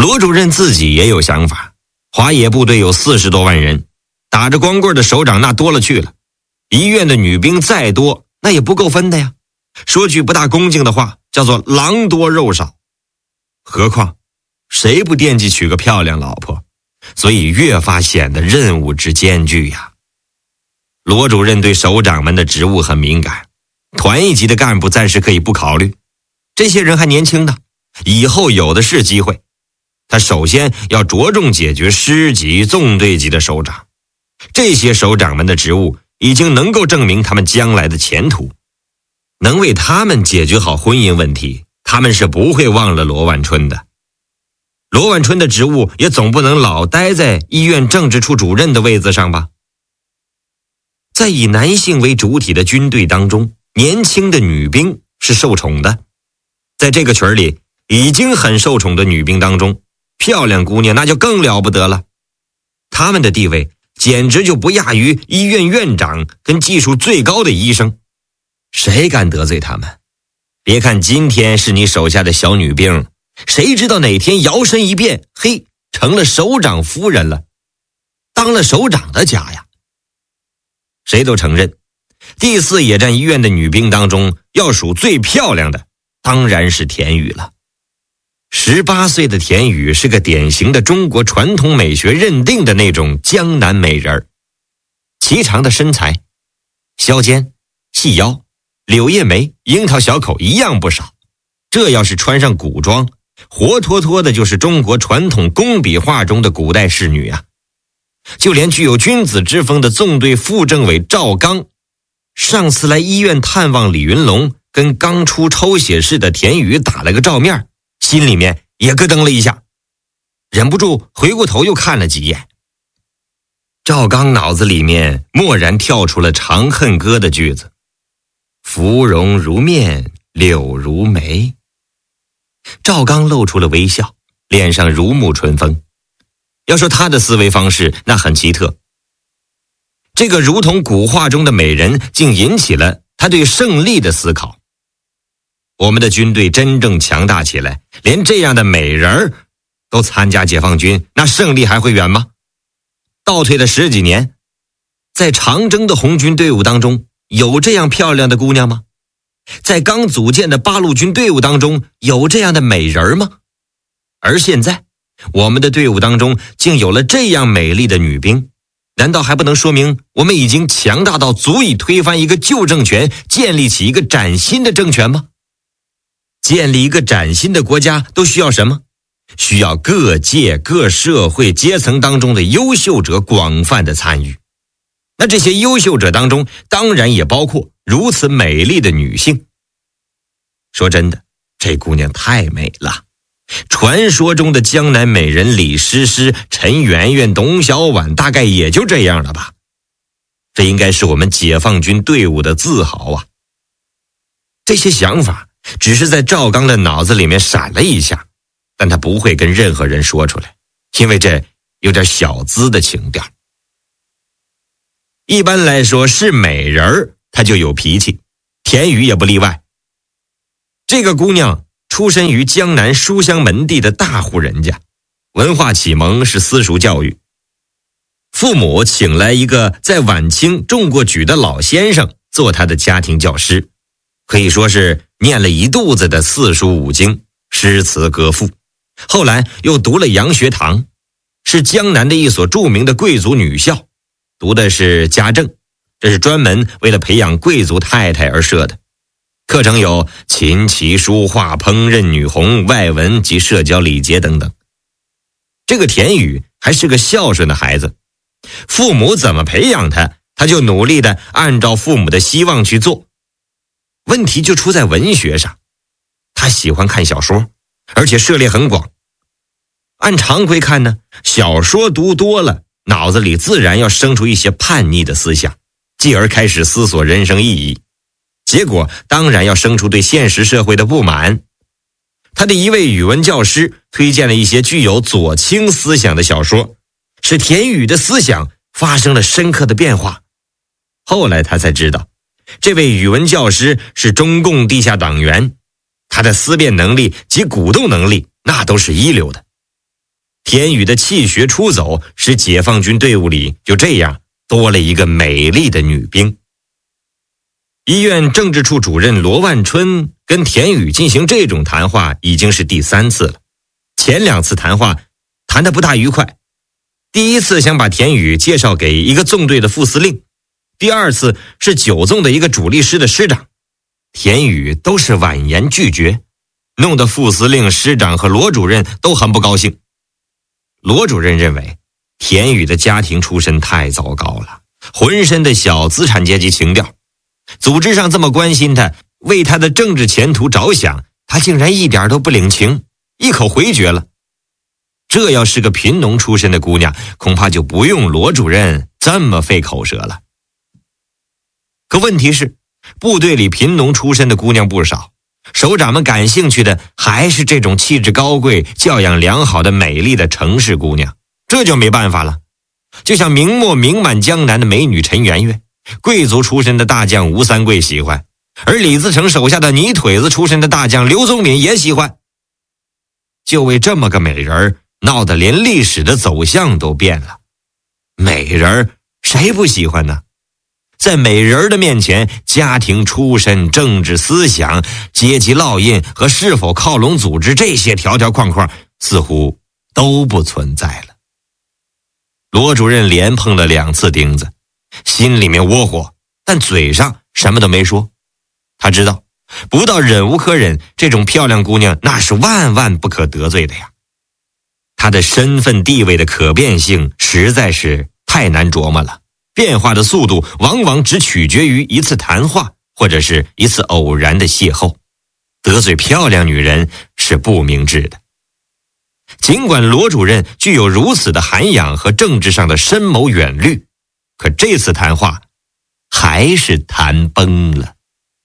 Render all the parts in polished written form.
罗主任自己也有想法，华野部队有40多万人，打着光棍的首长那多了去了，医院的女兵再多那也不够分的呀。说句不大恭敬的话，叫做狼多肉少。何况谁不惦记娶个漂亮老婆，所以越发显得任务之艰巨呀。罗主任对首长们的职务很敏感，团一级的干部暂时可以不考虑，这些人还年轻呢，以后有的是机会。他首先要着重解决师级、纵队级的首长，这些首长们的职务已经能够证明他们将来的前途，能为他们解决好婚姻问题，他们是不会忘了罗万春的。罗万春的职务也总不能老待在医院政治处主任的位子上吧。在以男性为主体的军队当中，年轻的女兵是受宠的。在这个群里，已经很受宠的女兵当中，漂亮姑娘那就更了不得了。她们的地位简直就不亚于医院院长跟技术最高的医生，谁敢得罪他们？别看今天是你手下的小女兵，谁知道哪天摇身一变，嘿，成了首长夫人了，当了首长的家呀。谁都承认，第4野战医院的女兵当中，要数最漂亮的当然是田雨了。18岁的田雨是个典型的中国传统美学认定的那种江南美人，颀长的身材，削肩、细腰、柳叶眉、樱桃小口一样不少。这要是穿上古装，活脱脱的就是中国传统工笔画中的古代仕女啊。就连具有君子之风的纵队副政委赵刚，上次来医院探望李云龙，跟刚出抽血室的田雨打了个照面，心里面也咯噔了一下，忍不住回过头又看了几眼。赵刚脑子里面蓦然跳出了《长恨歌》的句子：芙蓉如面，柳如眉。赵刚露出了微笑，脸上如沐春风。要说他的思维方式那很奇特，这个如同古画中的美人竟引起了他对胜利的思考。我们的军队真正强大起来，连这样的美人都参加解放军，那胜利还会远吗？倒退了10几年，在长征的红军队伍当中，有这样漂亮的姑娘吗？在刚组建的八路军队伍当中，有这样的美人吗？而现在我们的队伍当中竟有了这样美丽的女兵，难道还不能说明我们已经强大到足以推翻一个旧政权，建立起一个崭新的政权吗？建立一个崭新的国家都需要什么？需要各界各社会阶层当中的优秀者广泛的参与。那这些优秀者当中，当然也包括如此美丽的女性。说真的，这姑娘太美了。传说中的江南美人李师师、陈圆圆、董小宛大概也就这样了吧。这应该是我们解放军队伍的自豪啊。这些想法只是在赵刚的脑子里面闪了一下，但他不会跟任何人说出来，因为这有点小资的情调。一般来说，是美人她就有脾气，田雨也不例外。这个姑娘出身于江南书香门第的大户人家，文化启蒙是私塾教育。父母请来一个在晚清中过举的老先生做他的家庭教师，可以说是念了一肚子的4书5经、诗词歌赋。后来又读了洋学堂，是江南的一所著名的贵族女校，读的是家政，这是专门为了培养贵族太太而设的。课程有琴棋书画、烹饪、女红、外文及社交礼节等等。这个田雨还是个孝顺的孩子，父母怎么培养他，他就努力的按照父母的希望去做。问题就出在文学上，他喜欢看小说，而且涉猎很广。按常规看呢，小说读多了，脑子里自然要生出一些叛逆的思想，继而开始思索人生意义。结果当然要生出对现实社会的不满。他的一位语文教师推荐了一些具有左倾思想的小说，使田雨的思想发生了深刻的变化。后来他才知道，这位语文教师是中共地下党员，他的思辨能力及鼓动能力那都是一流的。 田宇的气血出走，使解放军队伍里就这样多了一个美丽的女兵。医院政治处主任罗万春跟田宇进行这种谈话已经是第3次了，前2次谈话谈得不大愉快。第1次想把田宇介绍给一个纵队的副司令，第2次是9纵的一个主力师的师长，田宇都是婉言拒绝，弄得副司令、师长和罗主任都很不高兴。罗主任认为田宇的家庭出身太糟糕了，浑身的小资产阶级情调，组织上这么关心他，为他的政治前途着想，他竟然一点都不领情，一口回绝了。这要是个贫农出身的姑娘，恐怕就不用罗主任这么费口舌了。可问题是，部队里贫农出身的姑娘不少，首长们感兴趣的还是这种气质高贵、教养良好的美丽的城市姑娘，这就没办法了。就像明末名满江南的美女陈圆圆，贵族出身的大将吴三桂喜欢，而李自成手下的泥腿子出身的大将刘宗敏也喜欢。就为这么个美人，闹得连历史的走向都变了。美人谁不喜欢呢？在美人的面前，家庭出身、政治思想、阶级烙印和是否靠拢组织这些条条框框似乎都不存在了。罗主任连碰了2次钉子，心里面窝火，但嘴上什么都没说。他知道不到忍无可忍，这种漂亮姑娘那是万万不可得罪的呀。她的身份地位的可变性实在是太难琢磨了，变化的速度往往只取决于一次谈话或者是一次偶然的邂逅，得罪漂亮女人是不明智的。尽管罗主任具有如此的涵养和政治上的深谋远虑，可这次谈话还是谈崩了。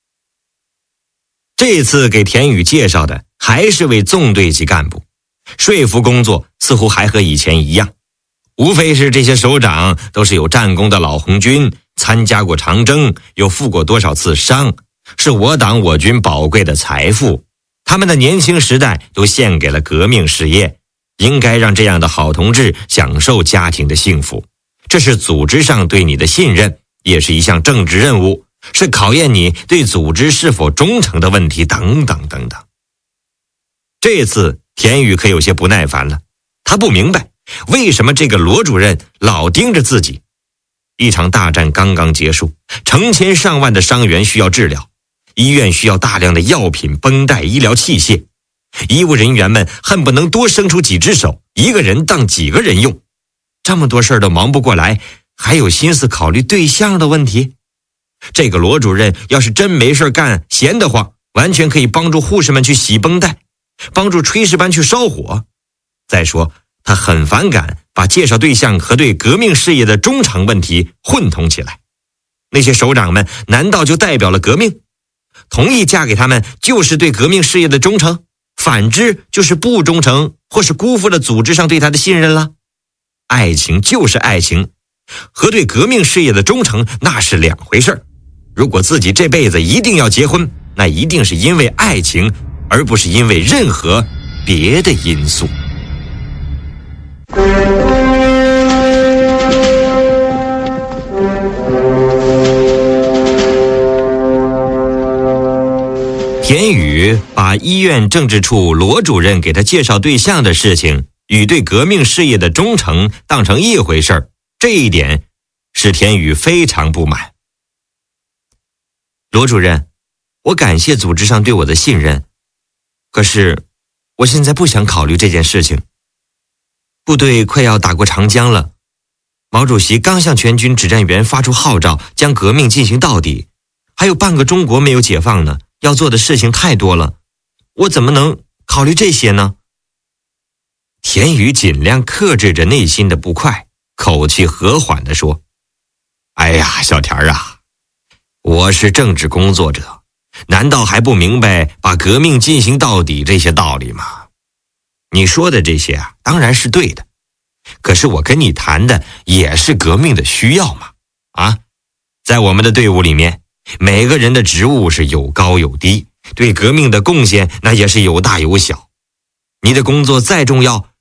这次给田宇介绍的还是位纵队级干部，说服工作似乎还和以前一样，无非是这些首长都是有战功的老红军，参加过长征，又负过多少次伤，是我党我军宝贵的财富，他们的年轻时代都献给了革命事业，应该让这样的好同志享受家庭的幸福，这是组织上对你的信任，也是一项政治任务，是考验你对组织是否忠诚的问题，等等等等。这次田宇可有些不耐烦了，他不明白为什么这个罗主任老盯着自己。一场大战刚刚结束，成千上万的伤员需要治疗，医院需要大量的药品、绷带、医疗器械，医务人员们恨不能多生出几只手，一个人当几个人用。这么多事儿都忙不过来，还有心思考虑对象的问题？这个罗主任要是真没事干，闲得慌，完全可以帮助护士们去洗绷带，帮助炊事班去烧火。再说他很反感把介绍对象和对革命事业的忠诚问题混同起来。那些首长们难道就代表了革命？同意嫁给他们就是对革命事业的忠诚，反之就是不忠诚或是辜负了组织上对他的信任了。爱情就是爱情，和对革命事业的忠诚那是两回事。如果自己这辈子一定要结婚，那一定是因为爱情，而不是因为任何别的因素。田宇把医院政治处罗主任给他介绍对象的事情与对革命事业的忠诚当成一回事儿，这一点使田宇非常不满。罗主任，我感谢组织上对我的信任，可是我现在不想考虑这件事情。部队快要打过长江了，毛主席刚向全军指战员发出号召，将革命进行到底，还有半个中国没有解放呢，要做的事情太多了，我怎么能考虑这些呢？田宇尽量克制着内心的不快，口气和缓地说：哎呀，小田啊，我是政治工作者，难道还不明白把革命进行到底这些道理吗？你说的这些啊，当然是对的，可是我跟你谈的也是革命的需要嘛。在我们的队伍里面，每个人的职务是有高有低，对革命的贡献那也是有大有小。你的工作再重要，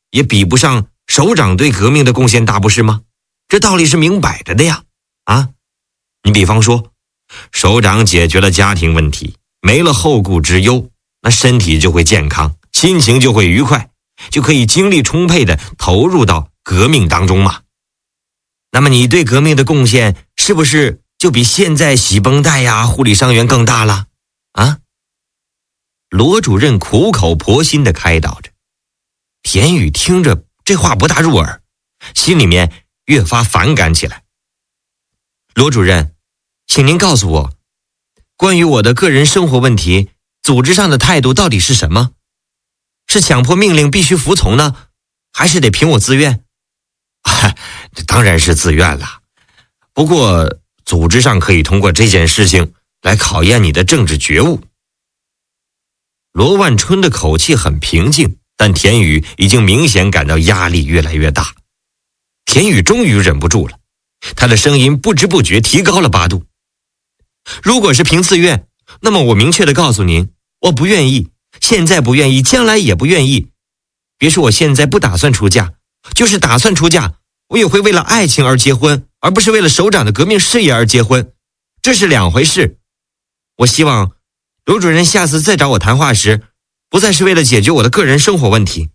也比不上首长对革命的贡献大，不是吗？这道理是明摆着的呀。啊，你比方说，首长解决了家庭问题，没了后顾之忧，那身体就会健康，心情就会愉快，就可以精力充沛地投入到革命当中嘛。那么你对革命的贡献是不是就比现在洗绷带呀、护理伤员更大了？啊？罗主任苦口婆心地开导着。田宇听着这话不大入耳，心里面越发反感起来。罗主任，请您告诉我，关于我的个人生活问题，组织上的态度到底是什么？是强迫命令必须服从呢，还是得凭我自愿？当然是自愿了。不过组织上可以通过这件事情来考验你的政治觉悟。罗万春的口气很平静，但田宇已经明显感到压力越来越大。田宇终于忍不住了，他的声音不知不觉提高了8度。如果是凭自愿，那么我明确地告诉您，我不愿意，现在不愿意，将来也不愿意。别说我现在不打算出嫁，就是打算出嫁，我也会为了爱情而结婚，而不是为了首长的革命事业而结婚，这是2回事。我希望罗主任下次再找我谈话时，不再是为了解决我的个人生活问题。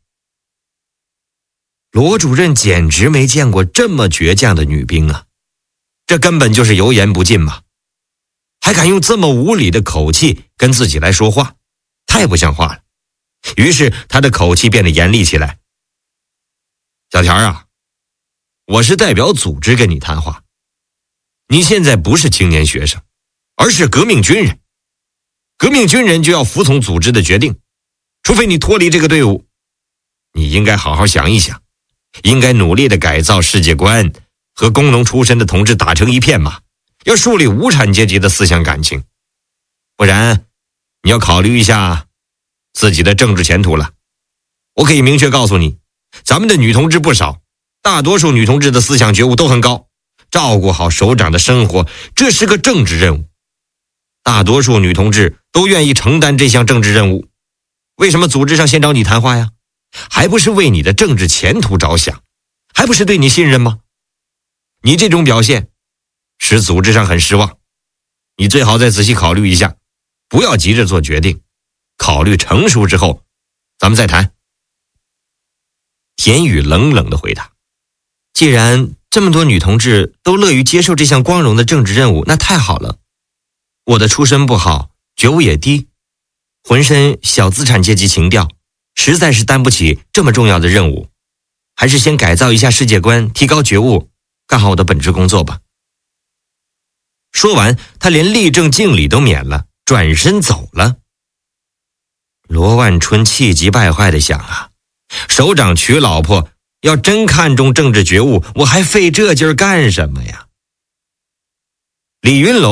罗主任简直没见过这么倔强的女兵啊，这根本就是油盐不进嘛，还敢用这么无理的口气跟自己来说话，太不像话了。于是他的口气变得严厉起来。小田啊，我是代表组织跟你谈话，你现在不是青年学生，而是革命军人。革命军人就要服从组织的决定，除非你脱离这个队伍。你应该好好想一想，应该努力的改造世界观，和工农出身的同志打成一片嘛，要树立无产阶级的思想感情。不然你要考虑一下自己的政治前途了。我可以明确告诉你，咱们的女同志不少，大多数女同志的思想觉悟都很高，照顾好首长的生活，这是个政治任务。大多数女同志都愿意承担这项政治任务，为什么组织上先找你谈话呀？还不是为你的政治前途着想，还不是对你信任吗？你这种表现使组织上很失望，你最好再仔细考虑一下，不要急着做决定，考虑成熟之后咱们再谈。田宇冷冷地回答，既然这么多女同志都乐于接受这项光荣的政治任务，那太好了。我的出身不好，觉悟也低，浑身小资产阶级情调，实在是担不起这么重要的任务，还是先改造一下世界观，提高觉悟，干好我的本职工作吧。说完，他连立正敬礼都免了，转身走了。罗万春气急败坏地想啊，首长娶老婆要真看重政治觉悟，我还费这劲儿干什么呀？李云龙